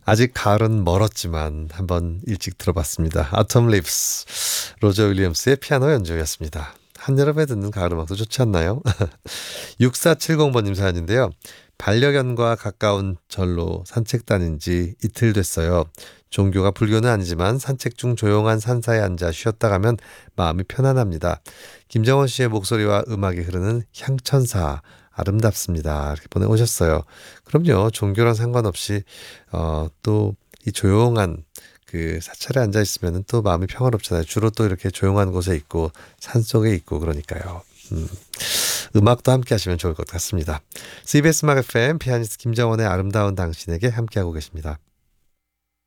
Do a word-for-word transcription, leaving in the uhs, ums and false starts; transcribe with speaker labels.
Speaker 1: 아직 가을은 멀었지만 한번 일찍 들어봤습니다. Autumn Leaves, 로저 윌리엄스의 피아노 연주였습니다. 한여름에 듣는 가을 음악도 좋지 않나요? 육사칠공 번님 사연인데요. 반려견과 가까운 절로 산책 다닌 지 이틀 됐어요. 종교가 불교는 아니지만 산책 중 조용한 산사에 앉아 쉬었다 가면 마음이 편안합니다. 김정원 씨의 목소리와 음악이 흐르는 향천사 아름답습니다. 이렇게 보내오셨어요. 그럼요. 종교랑 상관없이 어, 또 이 조용한 그 사찰에 앉아 있으면 또 마음이 평화롭잖아요. 주로 또 이렇게 조용한 곳에 있고 산속에 있고 그러니까요. 음, 음악도 함께 하시면 좋을 것 같습니다. 씨비에스 음악 에프엠 피아니스트 김정원의 아름다운 당신에게 함께하고 계십니다.